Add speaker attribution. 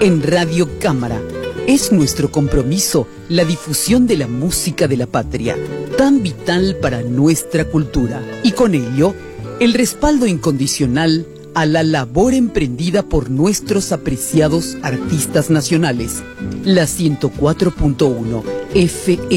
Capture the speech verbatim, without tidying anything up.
Speaker 1: En Radio Cámara es nuestro compromiso la difusión de la música de la patria, tan vital para nuestra cultura, y con ello el respaldo incondicional a la labor emprendida por nuestros apreciados artistas nacionales. La ciento cuatro punto uno F M